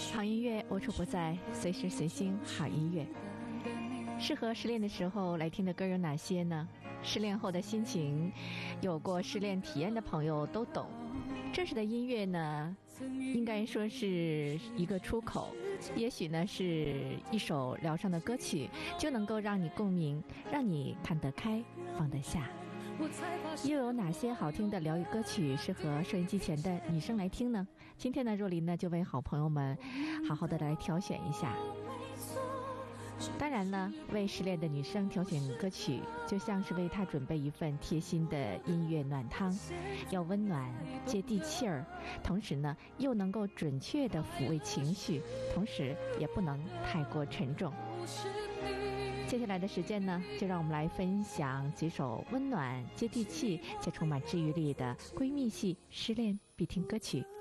好音乐无处不在，随时随心好音乐。适合失恋的时候来听的歌有哪些呢？失恋后的心情，有过失恋体验的朋友都懂。这时的音乐呢，应该说是一个出口，也许呢是一首疗伤的歌曲，就能够让你共鸣，让你看得开放得下。又有哪些好听的疗愈歌曲适合收音机前的女生来听呢？今天呢，若琳呢就为好朋友们好好的来挑选一下。当然了，为失恋的女生挑选歌曲，就像是为她准备一份贴心的音乐暖汤，要温暖接地气儿，同时呢又能够准确的抚慰情绪，同时也不能太过沉重。接下来的时间呢，就让我们来分享几首温暖接地气且充满治愈力的闺蜜系失恋必听歌曲。